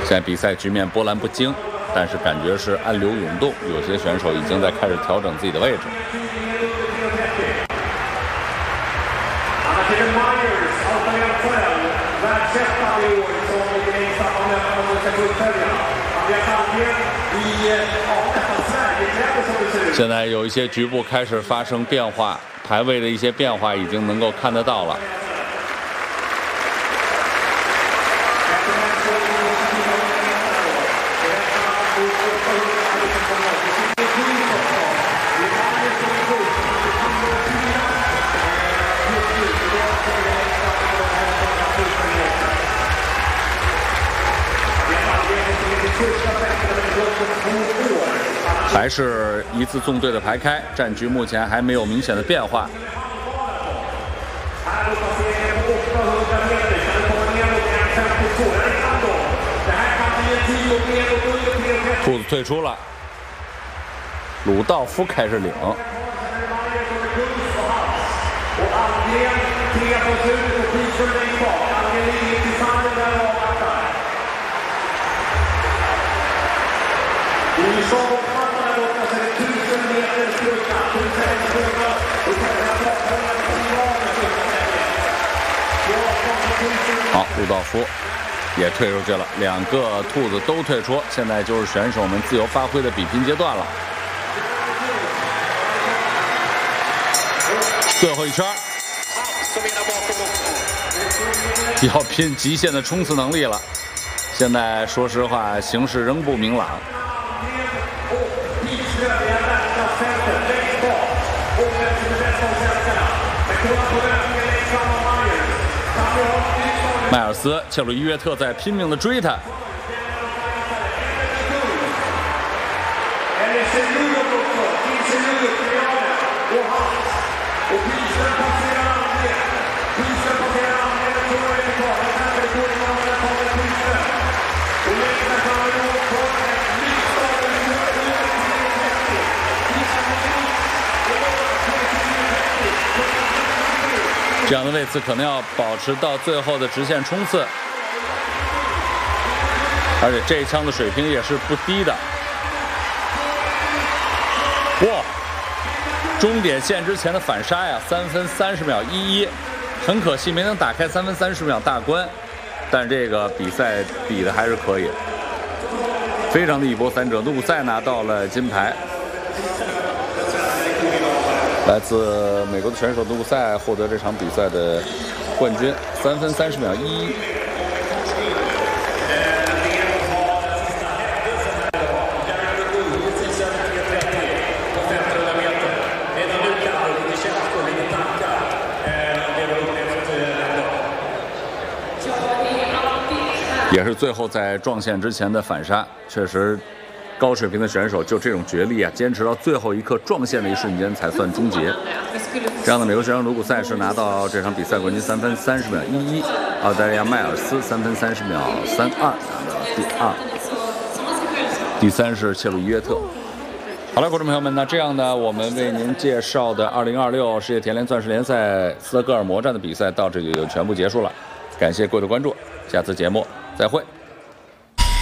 现在比赛局面波澜不惊，但是感觉是暗流涌动，有些选手已经在开始调整自己的位置。现在有一些局部开始发生变化，排位的一些变化已经能够看得到了。还是一字纵队的排开，战局目前还没有明显的变化。兔子退出了，鲁道夫开始领。好，鲁道夫也退出去了，两个兔子都退出，现在就是选手们自由发挥的比拼阶段了。最后一圈，要拼极限的冲刺能力了。现在说实话，形势仍不明朗。迈尔斯、切鲁伊约特在拼命的追他。这样的位置可能要保持到最后的直线冲刺，而且这一枪的水平也是不低的。哇！终点线之前的反杀呀，3分30秒11，很可惜没能打开3分30秒大关，但这个比赛比的还是可以，非常的一波三折。努古塞拿到了金牌。来自美国的选手努古塞获得这场比赛的冠军，3分30秒11。也是最后在撞线之前的反杀，确实。高水平的选手就这种决力啊，坚持到最后一刻撞线的一瞬间才算终结。这样的美国选手努古塞是拿到这场比赛冠军3分30秒11，澳大利亚迈尔斯3分30秒32拿到第2，第3是切鲁伊约特。好了，观众朋友们，那这样呢，我们为您介绍的2026世界田联钻石联赛斯德哥尔摩站的比赛到这里就全部结束了，感谢各位的关注，下次节目再会。